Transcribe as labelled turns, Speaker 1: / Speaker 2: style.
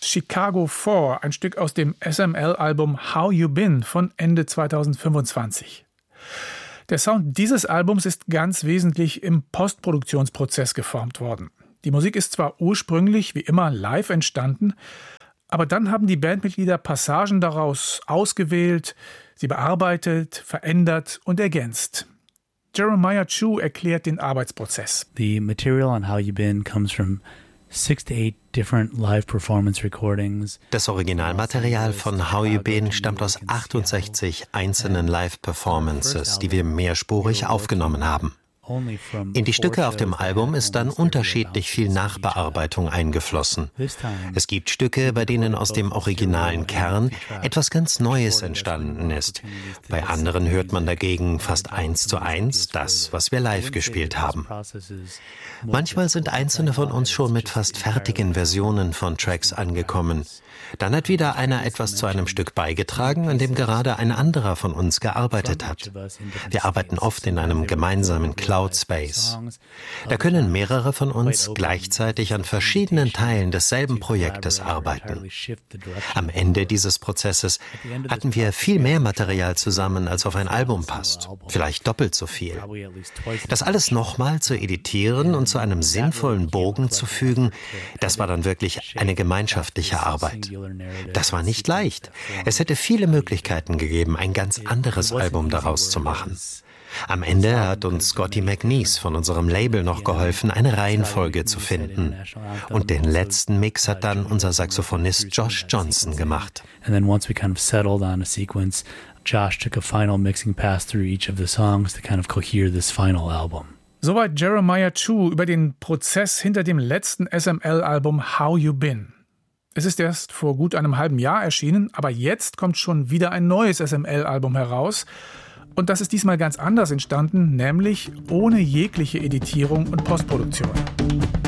Speaker 1: Chicago 4, ein Stück aus dem SML-Album How You Been von Ende 2025. Der Sound dieses Albums ist ganz wesentlich im Postproduktionsprozess geformt worden. Die Musik ist zwar ursprünglich wie immer live entstanden, aber dann haben die Bandmitglieder Passagen daraus ausgewählt, sie bearbeitet, verändert und ergänzt. Jeremiah Chu erklärt den Arbeitsprozess.
Speaker 2: The material on How You Been comes from 6 to 8 different live performance recordings.
Speaker 3: Das Originalmaterial von How You Been stammt aus 68 einzelnen Live-Performances, die wir mehrspurig aufgenommen haben. In die Stücke auf dem Album ist dann unterschiedlich viel Nachbearbeitung eingeflossen. Es gibt Stücke, bei denen aus dem originalen Kern etwas ganz Neues entstanden ist. Bei anderen hört man dagegen fast 1:1 das, was wir live gespielt haben. Manchmal sind einzelne von uns schon mit fast fertigen Versionen von Tracks angekommen. Dann hat wieder einer etwas zu einem Stück beigetragen, an dem gerade ein anderer von uns gearbeitet hat. Wir arbeiten oft in einem gemeinsamen Cloud Space. Da können mehrere von uns gleichzeitig an verschiedenen Teilen desselben Projektes arbeiten. Am Ende dieses Prozesses hatten wir viel mehr Material zusammen, als auf ein Album passt. Vielleicht doppelt so viel. Das alles nochmal zu editieren und zu einem sinnvollen Bogen zu fügen, das war dann wirklich eine gemeinschaftliche Arbeit. Das war nicht leicht. Es hätte viele Möglichkeiten gegeben, ein ganz anderes Album daraus zu machen. Am Ende hat uns Scotty McNeese von unserem Label noch geholfen, eine Reihenfolge zu finden. Und den letzten Mix hat dann unser Saxophonist Josh Johnson gemacht.
Speaker 2: And then once we kind of settled on a sequence, Josh took a final mixing pass through each of the songs to kind of cohere this final album.
Speaker 1: Soweit Jeremiah Chu über den Prozess hinter dem letzten SML-Album How You Been. Es ist erst vor gut einem halben Jahr erschienen, aber jetzt kommt schon wieder ein neues SML-Album heraus. Und das ist diesmal ganz anders entstanden, nämlich ohne jegliche Editierung und Postproduktion.